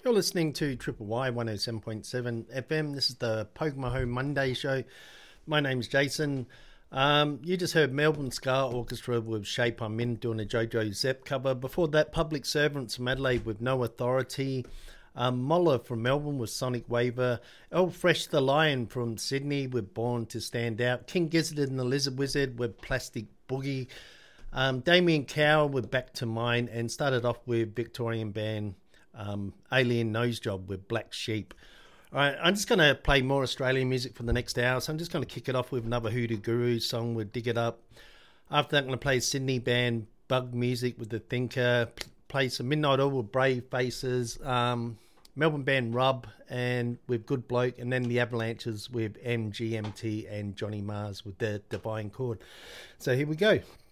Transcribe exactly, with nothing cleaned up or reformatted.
You're listening to Triple Y one oh seven point seven F M. This is the Pogomaho Monday show. My name's Jason. Um, you just heard Melbourne Ska Orchestra with Shape I'm In doing a Jojo Zepp cover. Before that, Public Servants from Adelaide with No Authority. Um, Moller from Melbourne with Sonic Waver. El Fresh the Lion from Sydney with Born to Stand Out. King Gizzard and the Lizard Wizard with Plastic Boogie. Um, Damien Cow with Back to Mine. And started off with Victorian band um, Alien Nose Job with Black Sheep. All right, I'm just going to play more Australian music for the next hour. So I'm just going to kick it off with another Hoodoo Guru song with Dig It Up. After that, I'm going to play Sydney band Bug Music with The Thinker. Play some Midnight Oil with Brave Faces. Um, Melbourne band Rub and with Good Bloke. And then the Avalanches with M G M T and Johnny Mars with The Divine Chord. So here we go.